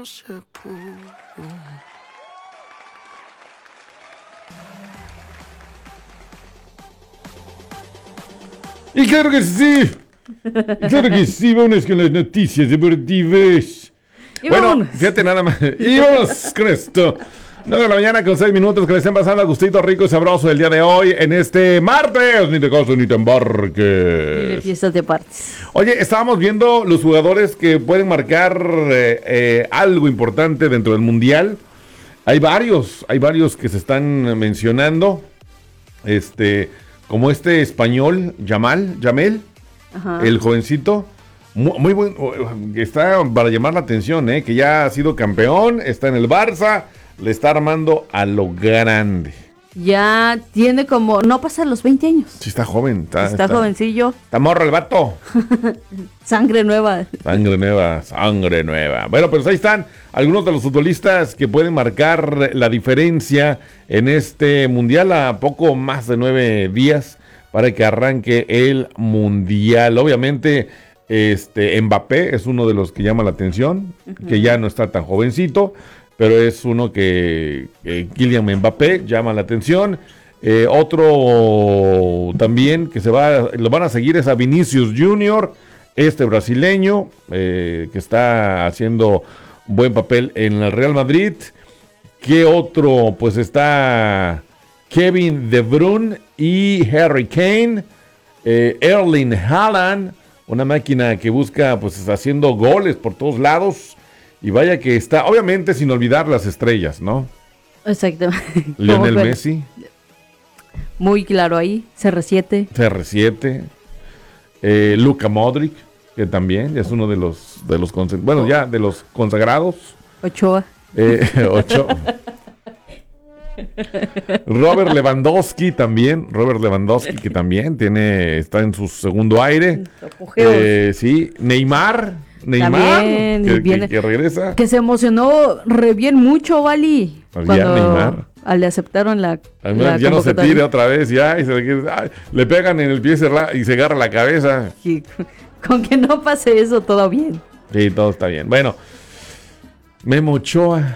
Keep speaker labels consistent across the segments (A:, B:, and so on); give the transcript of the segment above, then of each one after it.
A: se pudo.
B: Y claro que sí. Claro que sí, vámonos con las noticias deportivas. Bueno, fíjate nada más. Y vamos con esto. 9 de la mañana con 6 minutos, que le estén pasando a gustito rico y sabroso el día de hoy, en este martes. Ni te cases ni te embarques.
C: Ni de fiestas de partes.
B: Oye, estábamos viendo los jugadores que pueden marcar algo importante dentro del Mundial. Hay varios que se están mencionando. Como este español, Yamel,
C: Ajá.
B: el jovencito. Muy buen, está para llamar la atención, que ya ha sido campeón, está en el Barça, le está armando a lo grande.
C: Ya tiene como, no pasa los 20 años.
B: Sí, está joven.
C: Está jovencillo.
B: Está morro el vato.
C: Sangre nueva.
B: Sangre nueva, sangre nueva. Bueno, pues ahí están algunos de los futbolistas que pueden marcar la diferencia en este Mundial a poco más de 9 días para que arranque el Mundial. Obviamente, Mbappé es uno de los que llama la atención, que ya no está tan jovencito, pero es uno que Kylian Mbappé llama la atención. Otro también que lo van a seguir es a Vinicius Junior, este brasileño, que está haciendo buen papel en el Real Madrid. ¿Qué otro? Pues está Kevin De Bruyne y Harry Kane, Erling Haaland, una máquina que busca pues haciendo goles por todos lados. Y vaya que está, obviamente sin olvidar las estrellas, ¿no?
C: Exactamente.
B: Lionel Messi.
C: Muy claro ahí,
B: CR7. Luka Modric, que también es uno de los ya de los consagrados.
C: Ochoa.
B: Robert Lewandowski, que también está en su segundo aire. Sí, Neymar, que regresa.
C: Que se emocionó re bien mucho, Vali. Cuando
B: Neymar.
C: Le aceptaron la
B: ya no se tire otra vez, ya, y le pegan en el pie y se agarra la cabeza.
C: Sí, con que no pase eso, todo bien.
B: Sí, todo está bien. Bueno, Memo Ochoa.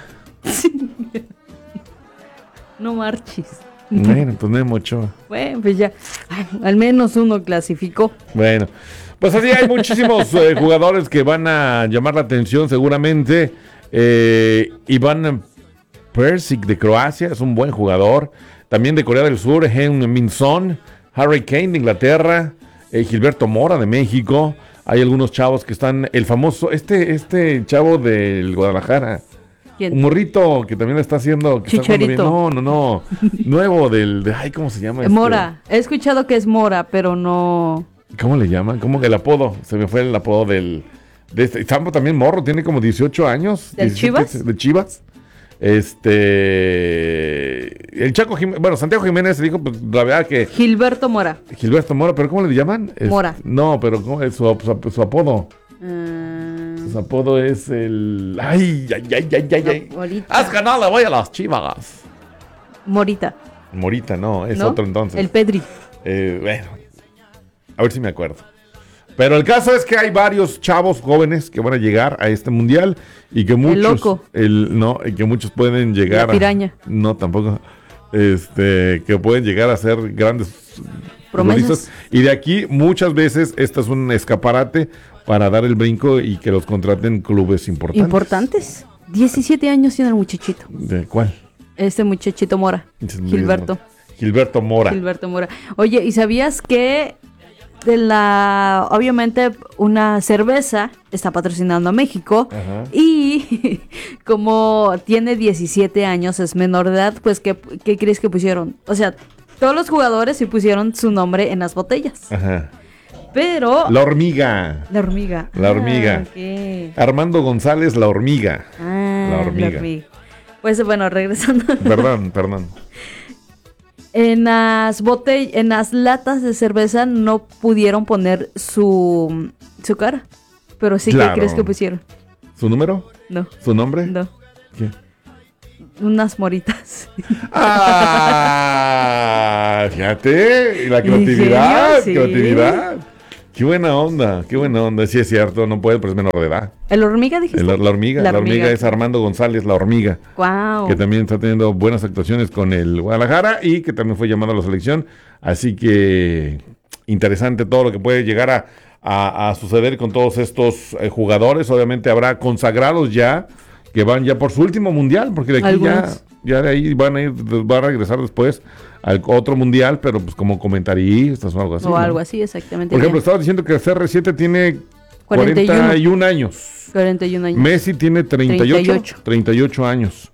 C: No marches.
B: Bueno, pues Memo Ochoa.
C: Bueno, pues ya, al menos uno clasificó.
B: Bueno, pues así hay muchísimos jugadores que van a llamar la atención seguramente. Iván Perisic de Croacia es un buen jugador. También de Corea del Sur, Heung-min Son, Harry Kane de Inglaterra, Gilberto Mora de México. Hay algunos chavos que están, el famoso, este chavo del Guadalajara.
C: ¿Quién?
B: Un morrito que también está haciendo.
C: Chicharito.
B: No. Nuevo ay, ¿cómo se llama?
C: Mora. He escuchado que es Mora, pero no.
B: ¿Cómo le llaman? ¿Cómo que el apodo? Se me fue el apodo de este. Sampo también morro, tiene como 18 años.
C: ¿Del
B: 17,
C: Chivas?
B: De Chivas. El Chaco Jiménez, bueno, Santiago Jiménez dijo, pues la verdad que.
C: Gilberto Mora.
B: ¿Pero cómo le llaman?
C: Mora.
B: No, pero ¿cómo es su apodo? Su apodo es el. ¡Ay!
C: Morita.
B: ¡Has ganado! Le voy a las Chivas.
C: Morita.
B: Morita, no, es
C: ¿No?
B: otro entonces.
C: El Pedri.
B: Bueno, a ver si me acuerdo. Pero el caso es que hay varios chavos jóvenes que van a llegar a este mundial y que muchos.
C: El loco.
B: Y que muchos pueden llegar.
C: La piraña.
B: No, tampoco. Que pueden llegar a ser grandes
C: Promesas.
B: Y de aquí, muchas veces, este es un escaparate para dar el brinco y que los contraten clubes importantes.
C: 17 años tiene el muchachito.
B: ¿De cuál?
C: Este muchachito Mora. Gilberto Mora. Oye, ¿y sabías que obviamente una cerveza está patrocinando a México?
B: Ajá.
C: Y como tiene 17 años, es menor de edad, pues ¿qué crees que pusieron? O sea, todos los jugadores sí pusieron su nombre en las botellas.
B: Ajá.
C: Pero...
B: La hormiga.
C: Okay.
B: Armando González, la hormiga. La hormiga.
C: Pues bueno, regresando.
B: Perdón.
C: En las latas de cerveza no pudieron poner su cara. Pero sí,
B: claro.
C: ¿Qué crees que pusieron?
B: ¿Su número?
C: No.
B: ¿Su nombre?
C: No.
B: ¿Qué?
C: Unas moritas.
B: Fíjate, la creatividad,
C: Sí.
B: creatividad. Qué buena onda, qué buena onda. Sí es cierto, no puede, pero es menor de edad.
C: ¿El hormiga dijiste?
B: La hormiga,
C: La
B: la hormiga
C: hormiga.
B: es Armando González, la hormiga,
C: Wow.
B: que también está teniendo buenas actuaciones con el Guadalajara y que también fue llamado a la selección. Así que interesante todo lo que puede llegar a suceder con todos estos jugadores. Obviamente habrá consagrados ya que van ya por su último mundial, porque de aquí
C: Algunos.
B: ya de ahí van a regresar después al otro mundial, pero pues como comentaristas o algo así.
C: O
B: ¿no?
C: algo así, exactamente.
B: Por ejemplo,
C: Bien.
B: estaba diciendo que CR7 tiene
C: 41.
B: 41 años.
C: 41 años.
B: Messi tiene 38 años.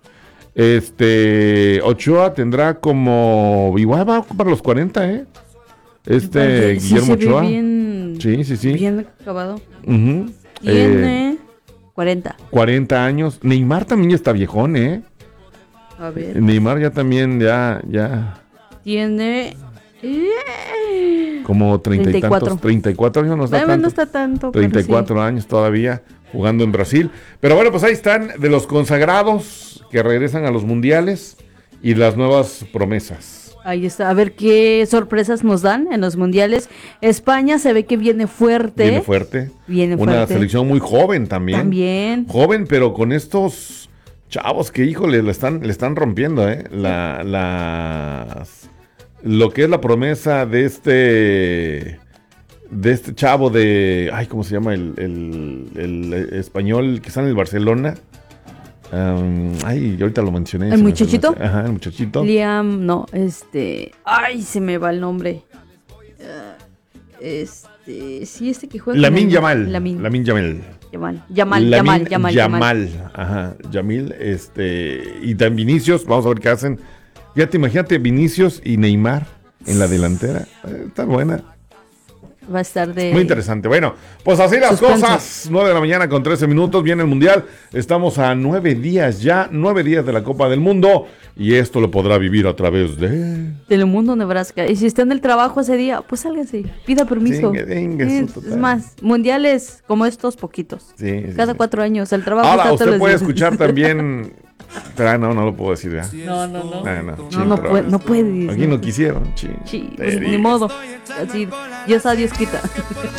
B: Ochoa tendrá como, igual va para los 40, ¿eh?
C: Sí
B: Guillermo
C: se ve
B: Ochoa.
C: bien,
B: Sí.
C: bien acabado.
B: Ujú.
C: Tiene 40.
B: 40 años. Neymar también ya está viejón, ¿eh?
C: A ver.
B: Neymar ya también, ya,
C: Tiene...
B: como 30 y
C: 34.
B: tantos. 34 años no está
C: Bueno,
B: tanto.
C: no está tanto. pero
B: 34 años todavía jugando en Brasil. Pero bueno, pues ahí están de los consagrados que regresan a los mundiales y las nuevas promesas.
C: sí. Ahí está. A ver qué sorpresas nos dan en los mundiales. España se ve que viene fuerte.
B: Viene fuerte.
C: Viene
B: Una
C: fuerte.
B: selección muy joven también.
C: También.
B: Joven, pero con estos chavos que, híjole, le están rompiendo, ¿eh? Lo que es la promesa de este chavo ay, ¿cómo se llama? El español que está en el Barcelona. Ahorita lo mencioné.
C: ¿El
B: se me
C: muchachito?
B: fue. Ajá, el muchachito.
C: Liam, no, ay, se me va el nombre. Sí, que juega. con
B: Lamine
C: el-
B: Yamal.
C: Lamine.
B: Lamine Yamal.
C: Yamal.
B: Ajá, Yamil, y también Vinicius, vamos a ver qué hacen. Imagínate Vinicius y Neymar en la delantera. Está buena.
C: Va a estar de...
B: Muy interesante. Bueno, pues así las
C: Suspenso.
B: cosas. 9 de la mañana con 13 minutos. Viene el Mundial. Estamos a 9 días ya. 9 días de la Copa del Mundo. Y esto lo podrá vivir a través de...
C: Telemundo, Nebraska. Y si está en el trabajo ese día, pues sálgase, pida permiso.
B: Venga,
C: Sí,
B: eso, total.
C: es más, mundiales como estos, poquitos.
B: Sí, sí,
C: Cada
B: sí.
C: 4 años. El trabajo
B: Ahora,
C: está todos
B: usted
C: los
B: puede
C: días.
B: escuchar también... Pero, no lo puedo decir, ¿verdad?
C: No.
B: No,
C: No puede.
B: Aquí no quisieron.
C: Sí, pues, ni modo. Así, Dios a Dios quita.